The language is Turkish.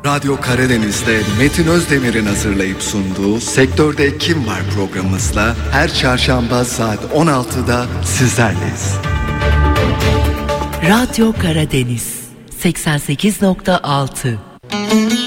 Radyo Karadeniz'de Metin Özdemir'in hazırlayıp sunduğu Sektörde Kim Var programımızla her çarşamba saat 16'da sizlerleyiz. Radyo Karadeniz 88.6